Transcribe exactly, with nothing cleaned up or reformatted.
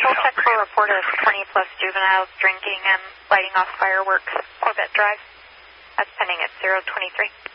we'll check for a report of twenty plus juveniles drinking and lighting off fireworks, Corvette Drive. That's pending at zero twenty-three.